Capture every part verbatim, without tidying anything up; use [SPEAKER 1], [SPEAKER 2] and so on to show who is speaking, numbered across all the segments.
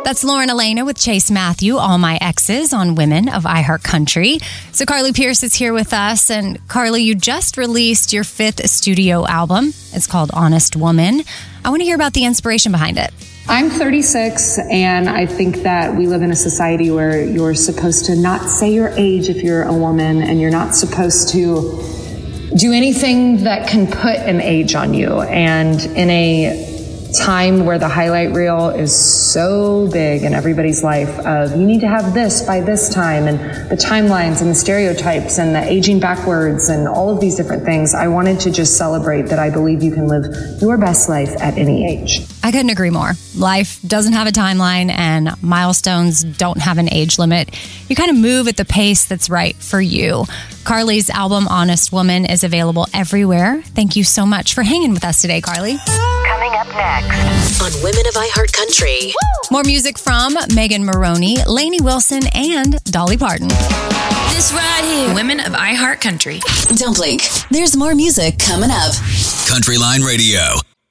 [SPEAKER 1] That's Lauren Elena with Chase Matthew, All My Exes on Women of iHeartCountry. So Carly Pearce is here with us. And Carly, you just released your fifth studio album. It's called Honest Woman. I want to hear about the inspiration behind it.
[SPEAKER 2] I'm thirty-six, and I think that we live in a society where you're supposed to not say your age if you're a woman, and you're not supposed to do anything that can put an age on you. And in a time where the highlight reel is so big in everybody's life of you need to have this by this time, and the timelines and the stereotypes and the aging backwards and all of these different things, I wanted to just celebrate that I believe you can live your best life at any age.
[SPEAKER 1] I couldn't agree more. Life doesn't have a timeline and milestones don't have an age limit. You kind of move at the pace that's right for you. Carly's album, Honest Woman, is available everywhere. Thank you so much for hanging with us today, Carly.
[SPEAKER 3] Coming up next on Women of iHeartCountry.
[SPEAKER 1] More music from Megan Maroney, Lainey Wilson, and Dolly Parton.
[SPEAKER 4] This right here, Women of iHeartCountry.
[SPEAKER 5] Don't blink. There's more music coming up.
[SPEAKER 6] Countryline Radio.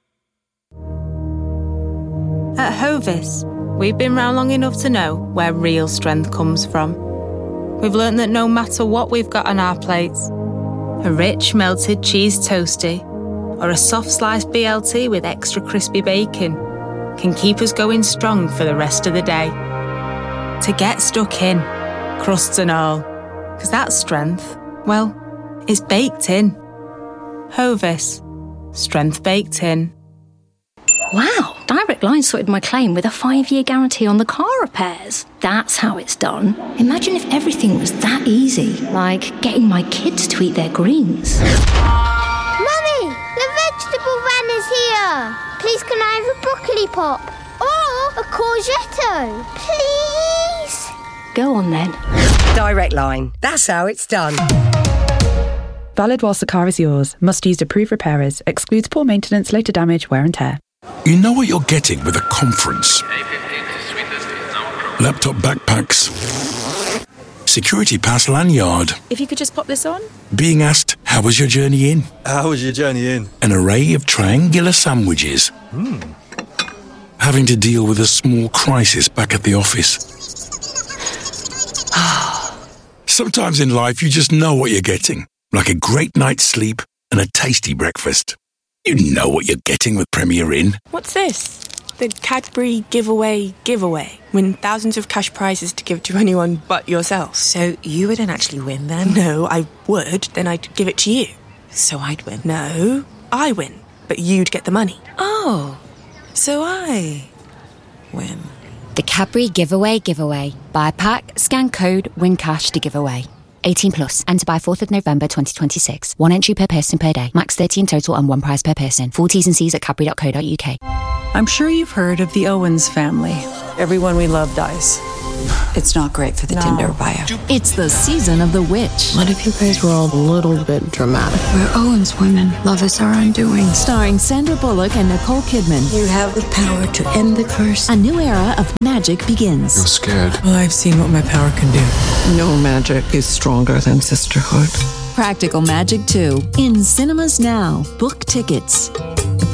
[SPEAKER 7] At Hovis, we've been round long enough to know where real strength comes from. We've learned that no matter what we've got on our plates, a rich melted cheese toastie or a soft sliced B L T with extra crispy bacon can keep us going strong for the rest of the day. To get stuck in, crusts and all, because that strength, well, it's baked in. Hovis, strength baked in.
[SPEAKER 8] Wow, Direct Line sorted my claim with a five-year guarantee on the car repairs. That's how it's done. Imagine if everything was that easy, like getting my kids to eat their greens.
[SPEAKER 9] Mummy, the vegetable van is here. Please can I have a broccoli pop? Or a courgette? Please?
[SPEAKER 8] Go on then.
[SPEAKER 10] Direct Line, that's how it's done.
[SPEAKER 11] Valid whilst the car is yours. Must use approved repairers. Excludes poor maintenance, later damage, wear and tear.
[SPEAKER 12] You know what you're getting with a conference. Laptop backpacks. Security pass lanyard.
[SPEAKER 7] If you could just pop this on.
[SPEAKER 12] Being asked, how was your journey in?
[SPEAKER 13] How was your journey in?
[SPEAKER 12] An array of triangular sandwiches.
[SPEAKER 13] Mm.
[SPEAKER 12] Having to deal with a small crisis back at the office. Sometimes in life you just know what you're getting. Like a great night's sleep and a tasty breakfast. You know what you're getting with Premier Inn.
[SPEAKER 7] What's this? The Cadbury giveaway giveaway. Win thousands of cash prizes to give to anyone but yourself.
[SPEAKER 4] So you wouldn't actually win then?
[SPEAKER 7] No, I would. Then I'd give it to you.
[SPEAKER 4] So I'd win?
[SPEAKER 7] No, I win. But you'd get the money.
[SPEAKER 4] Oh, so I win.
[SPEAKER 14] The Cadbury giveaway giveaway. Buy a pack, scan code, win cash to give away. eighteen plus. Enter by fourth of November twenty twenty-six. One entry per person per day. Max thirty in total and one prize per person. Full T's and C's at cadbury dot co dot uk.
[SPEAKER 15] I'm sure you've heard of the Owens family. Everyone we love dies. It's not great for the no. Tinder bio.
[SPEAKER 5] It's the season of the witch.
[SPEAKER 16] What if you guys were all a little bit dramatic?
[SPEAKER 17] We're Owens women. Love is our undoing.
[SPEAKER 5] Starring Sandra Bullock and Nicole Kidman.
[SPEAKER 17] You have the power to end the curse.
[SPEAKER 5] A new era of magic begins.
[SPEAKER 16] I'm scared.
[SPEAKER 18] Well, I've seen what my power can do.
[SPEAKER 16] No magic is stronger than sisterhood.
[SPEAKER 5] Practical Magic two. In cinemas now. Book tickets.